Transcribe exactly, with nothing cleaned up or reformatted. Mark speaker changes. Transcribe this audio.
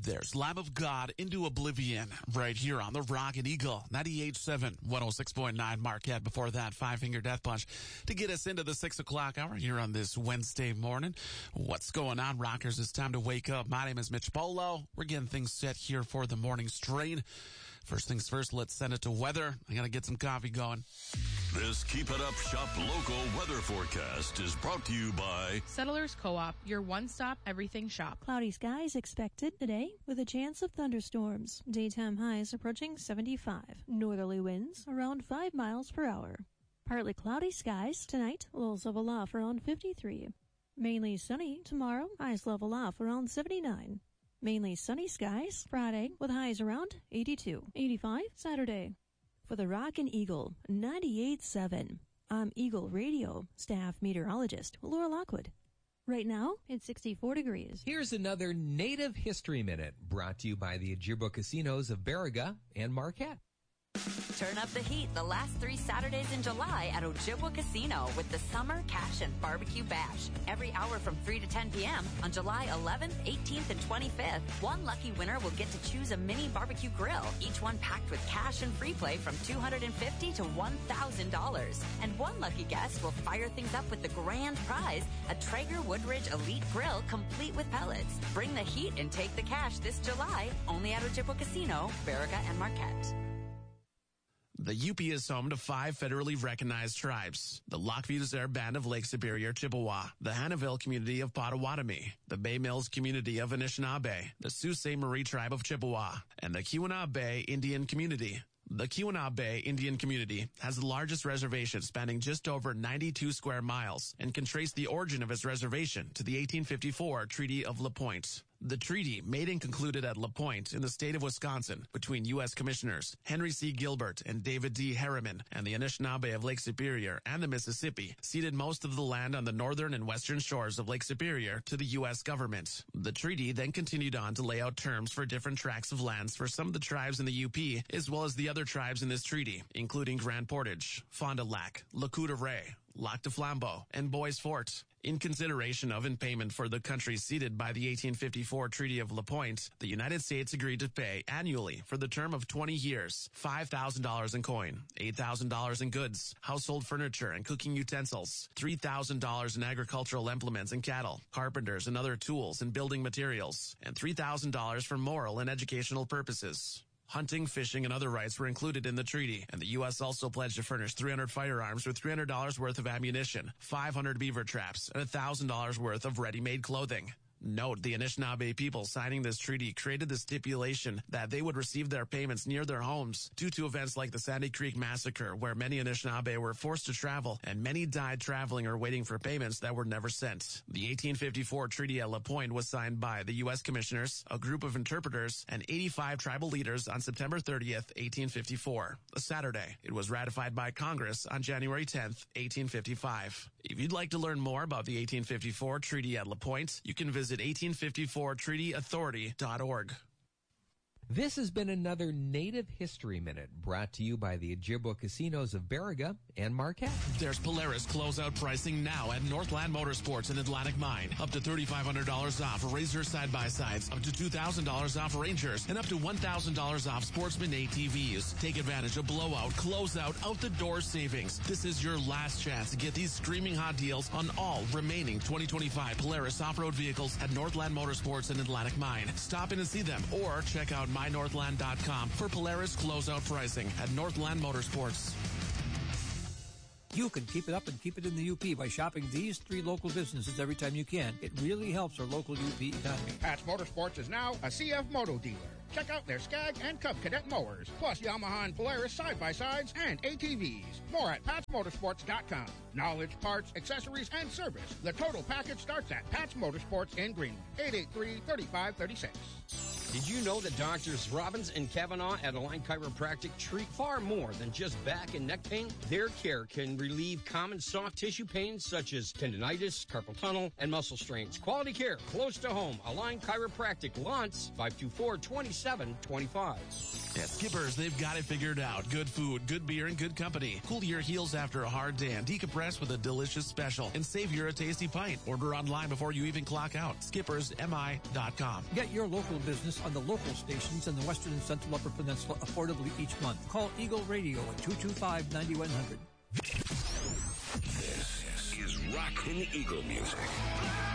Speaker 1: There's Lamb of God into Oblivion right here on the Rock and Eagle ninety-eight point seven, one oh six point nine Marquette. Before that, Five Finger Death Punch to get us into the six o'clock hour here on this Wednesday morning. What's going on, Rockers? It's time to wake up. My name is Mitch Polo. We're getting things set here for the morning strain. First things first, let's send it to weather. I gotta get some coffee going.
Speaker 2: This Keep It Up Shop local weather forecast is brought to you by
Speaker 3: Settlers Co-op, your one-stop everything shop.
Speaker 4: Cloudy skies expected today with a chance of thunderstorms. Daytime highs approaching seventy-five. Northerly winds around five miles per hour. Partly cloudy skies tonight, lows level off around fifty-three. Mainly sunny tomorrow, highs level off around seventy-nine. Mainly sunny skies Friday with highs around eighty-two. eighty-five Saturday. For the Rock and Eagle ninety-eight point seven, I'm Eagle Radio staff meteorologist Laura Lockwood. Right now, it's sixty-four degrees.
Speaker 5: Here's another Native History Minute brought to you by the Ojibwa Casinos of Baraga and Marquette.
Speaker 6: Turn up the heat the last three Saturdays in July at Ojibwa Casino with the Summer Cash and Barbecue Bash. Every hour from three to ten p.m. on July eleventh, eighteenth, and twenty-fifth. One lucky winner will get to choose a mini barbecue grill, each one packed with cash and free play from two hundred fifty dollars to one thousand dollars. And one lucky guest will fire things up with the grand prize, a Traeger Woodridge Elite Grill complete with pellets. Bring the heat and take the cash this July, only at Ojibwa Casino, Baraga, and Marquette.
Speaker 1: The U P is home to five federally recognized tribes: the Lac Vieux Band of Lake Superior, Chippewa, the Hannahville community of Potawatomi, the Bay Mills community of Anishinaabe, the Sault Ste. Marie tribe of Chippewa, and the Keweenaw Bay Indian community. The Keweenaw Bay Indian community has the largest reservation, spanning just over ninety-two square miles, and can trace the origin of its reservation to the eighteen fifty-four Treaty of La Pointe. The treaty, made and concluded at La Pointe in the state of Wisconsin between U S Commissioners Henry C. Gilbert and David D. Harriman and the Anishinaabe of Lake Superior and the Mississippi, ceded most of the land on the northern and western shores of Lake Superior to the U S government. The treaty then continued on to lay out terms for different tracts of lands for some of the tribes in the U P, as well as the other tribes in this treaty, including Grand Portage, Fond du Lac, Lac Courte Oreille, Lac du Flambeau, and Bois Forte. In consideration of and payment for the countries ceded by the eighteen fifty-four Treaty of La Pointe, the United States agreed to pay annually for the term of twenty years, five thousand dollars in coin, eight thousand dollars in goods, household furniture and cooking utensils, three thousand dollars in agricultural implements and cattle, carpenters and other tools and building materials, and three thousand dollars for moral and educational purposes. Hunting, fishing, and other rights were included in the treaty, and the U S also pledged to furnish three hundred firearms with three hundred dollars worth of ammunition, five hundred beaver traps, and one thousand dollars worth of ready-made clothing. Note, the Anishinaabe people signing this treaty created the stipulation that they would receive their payments near their homes due to events like the Sandy Creek Massacre, where many Anishinaabe were forced to travel, and many died traveling or waiting for payments that were never sent. The eighteen fifty-four Treaty at La Pointe was signed by the U S Commissioners, a group of interpreters, and eighty-five tribal leaders on September thirtieth, eighteen fifty-four, a Saturday. It was ratified by Congress on January tenth, eighteen fifty-five. If you'd like to learn more about the eighteen fifty-four Treaty at La Pointe, you can visit eighteen fifty-four treaty authority dot org.
Speaker 5: This has been another Native History Minute brought to you by the Ojibwa Casinos of Baraga and Marquette.
Speaker 1: There's Polaris closeout pricing now at Northland Motorsports in Atlantic Mine. Up to three thousand five hundred dollars off Razor side-by-sides, up to two thousand dollars off Rangers, and up to one thousand dollars off Sportsman A T Vs. Take advantage of blowout, closeout, out-the-door savings. This is your last chance to get these screaming hot deals on all remaining twenty twenty-five Polaris off-road vehicles at Northland Motorsports in Atlantic Mine. Stop in and see them, or check out my northland dot com for Polaris closeout pricing at Northland Motorsports.
Speaker 7: You can keep it up and keep it in the U P by shopping these three local businesses every time you can. It really helps our local U P economy.
Speaker 8: Pat's Motorsports is now a C F Moto dealer. Check out their Skag and Cub Cadet mowers, plus Yamaha and Polaris side-by-sides and A T Vs. More at pats motorsports dot com. Knowledge, parts, accessories, and service. The total package starts at Pat's Motorsports in Greenland. eight eight three, three five three six.
Speaker 9: Did you know that Doctors Robbins and Kavanaugh at Align Chiropractic treat far more than just back and neck pain? Their care can relieve common soft tissue pains such as tendonitis, carpal tunnel, and muscle strains. Quality care close to home. Align Chiropractic, Lawrence, five two four, two seven two five.
Speaker 1: At Skipper's, they've got it figured out. Good food, good beer, and good company. Cool your heels after a hard day and decompress with a delicious special and save you a tasty pint. Order online before you even clock out. Skippers M I dot com.
Speaker 7: Get your local business us on the local stations in the Western and Central Upper Peninsula affordably each month. Call Eagle Radio at two two five, nine one zero zero.
Speaker 2: This is Rockin' Eagle Music.